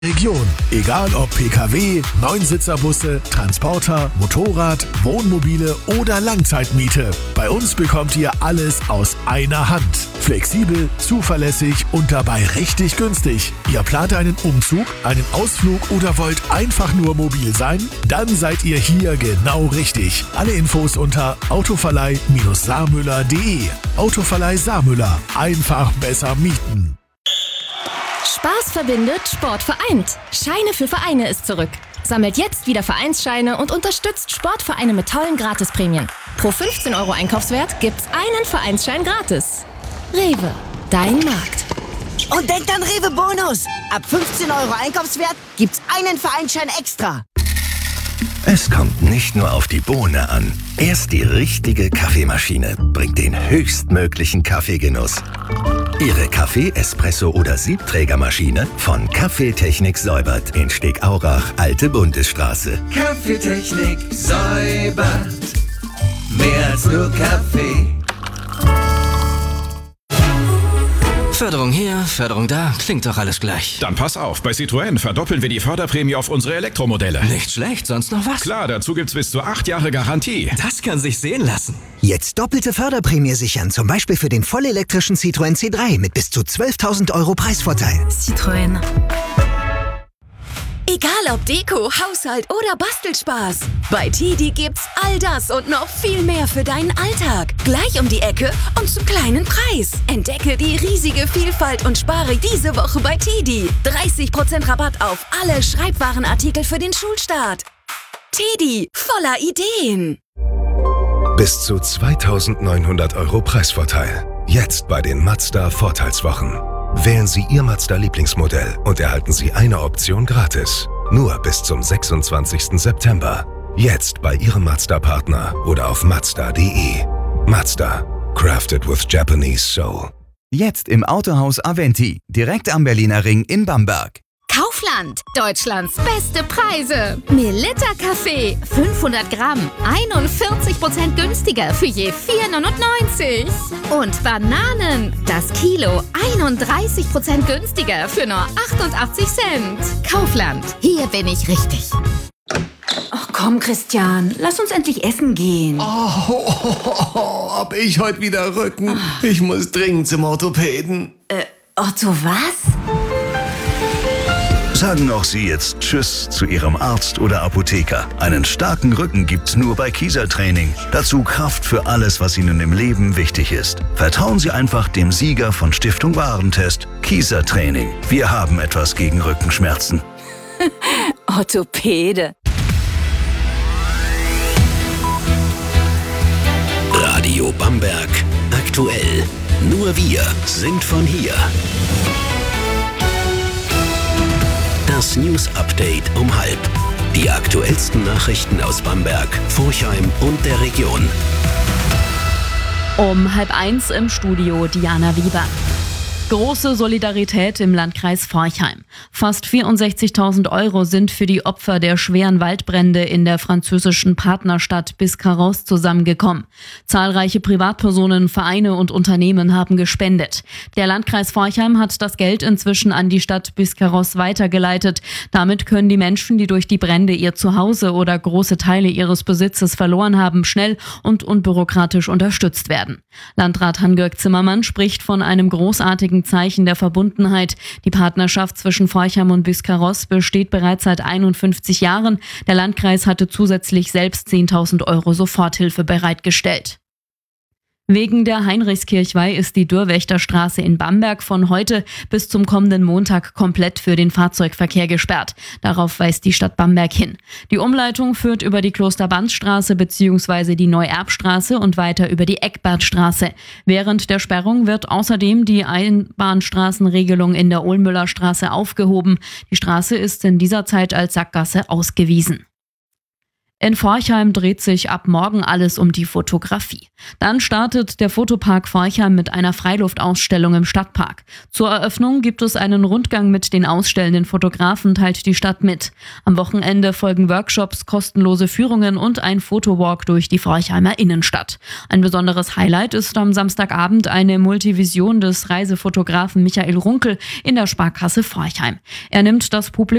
Region. Egal ob PKW, Neunsitzer-Busse, Transporter, Motorrad, Wohnmobile oder Langzeitmiete. Bei uns bekommt ihr alles aus einer Hand. Flexibel, zuverlässig und dabei richtig günstig. Ihr plant einen Umzug, einen Ausflug oder wollt einfach nur mobil sein? Dann seid ihr hier genau richtig. Alle Infos unter autoverleih-saarmüller.de. Autoverleih Saarmüller. Einfach besser mieten. Spaß verbindet, Sport vereint. Scheine für Vereine ist zurück. Sammelt jetzt wieder Vereinsscheine und unterstützt Sportvereine mit tollen Gratisprämien. Pro 15 € Einkaufswert gibt's einen Vereinsschein gratis. Rewe, dein Markt. Und denkt an Rewe Bonus. Ab 15 € Einkaufswert gibt's einen Vereinsschein extra. Es kommt nicht nur auf die Bohne an. Erst die richtige Kaffeemaschine bringt den höchstmöglichen Kaffeegenuss. Ihre Kaffee-, Espresso- oder Siebträgermaschine von Kaffeetechnik säubert in Stegaurach, Alte Bundesstraße. Kaffeetechnik säubert. Mehr als nur Kaffee. Förderung hier, Förderung da, klingt doch alles gleich. Dann pass auf, bei Citroën verdoppeln wir die Förderprämie auf unsere Elektromodelle. Nicht schlecht, sonst noch was? Klar, dazu gibt's bis zu 8 Jahre Garantie. Das kann sich sehen lassen. Jetzt doppelte Förderprämie sichern, zum Beispiel für den vollelektrischen Citroën C3 mit bis zu 12.000 € Preisvorteil. Citroën. Egal ob Deko, Haushalt oder Bastelspaß. Bei TiDi gibt's all das und noch viel mehr für deinen Alltag. Gleich um die Ecke und zum kleinen Preis. Entdecke die riesige Vielfalt und spare diese Woche bei TiDi. 30% Rabatt auf alle Schreibwarenartikel für den Schulstart. TiDi, voller Ideen. Bis zu 2.900 € Preisvorteil. Jetzt bei den Mazda Vorteilswochen. Wählen Sie Ihr Mazda-Lieblingsmodell und erhalten Sie eine Option gratis. Nur bis zum 26. September. Jetzt bei Ihrem Mazda-Partner oder auf Mazda.de. Mazda. Crafted with Japanese Soul. Jetzt im Autohaus Aventi, direkt am Berliner Ring in Bamberg. Kaufland, Deutschlands beste Preise. Melitta Kaffee, 500 Gramm, 41% günstiger für je 4,99 €. Und Bananen, das Kilo, 31% günstiger für nur 88 Cent. Kaufland, hier bin ich richtig. Ach komm, Christian, lass uns endlich essen gehen. Hab ich heute wieder Rücken. Ich muss dringend zum Orthopäden. Otto, was? Sagen auch Sie jetzt Tschüss zu Ihrem Arzt oder Apotheker. Einen starken Rücken gibt's nur bei Kiesertraining. Dazu Kraft für alles, was Ihnen im Leben wichtig ist. Vertrauen Sie einfach dem Sieger von Stiftung Warentest, Kiesertraining. Wir haben etwas gegen Rückenschmerzen. Orthopäde. Radio Bamberg. Aktuell. Nur wir sind von hier. Das News-Update um 12:30. Die aktuellsten Nachrichten aus Bamberg, Forchheim und der Region. Um 12:30 im Studio Diana Wieber. Große Solidarität im Landkreis Forchheim. Fast 64.000 € sind für die Opfer der schweren Waldbrände in der französischen Partnerstadt Biscarrosse zusammengekommen. Zahlreiche Privatpersonen, Vereine und Unternehmen haben gespendet. Der Landkreis Forchheim hat das Geld inzwischen an die Stadt Biscarrosse weitergeleitet. Damit können die Menschen, die durch die Brände ihr Zuhause oder große Teile ihres Besitzes verloren haben, schnell und unbürokratisch unterstützt werden. Landrat Hans-Georg Zimmermann spricht von einem großartigen Zeichen der Verbundenheit. Die Partnerschaft zwischen Forchheim und Biscarrosse besteht bereits seit 51 Jahren. Der Landkreis hatte zusätzlich selbst 10.000 € Soforthilfe bereitgestellt. Wegen der Heinrichskirchweih ist die Dürrwächterstraße in Bamberg von heute bis zum kommenden Montag komplett für den Fahrzeugverkehr gesperrt. Darauf weist die Stadt Bamberg hin. Die Umleitung führt über die Klosterbandstraße bzw. die Neuerbstraße und weiter über die Eckbertstraße. Während der Sperrung wird außerdem die Einbahnstraßenregelung in der Ohlmüllerstraße aufgehoben. Die Straße ist in dieser Zeit als Sackgasse ausgewiesen. In Forchheim dreht sich ab morgen alles um die Fotografie. Dann startet der Fotopark Forchheim mit einer Freiluftausstellung im Stadtpark. Zur Eröffnung gibt es einen Rundgang mit den ausstellenden Fotografen, teilt die Stadt mit. Am Wochenende folgen Workshops, kostenlose Führungen und ein Fotowalk durch die Forchheimer Innenstadt. Ein besonderes Highlight ist am Samstagabend eine Multivision des Reisefotografen Michael Runkel in der Sparkasse Forchheim. Er nimmt das Publikum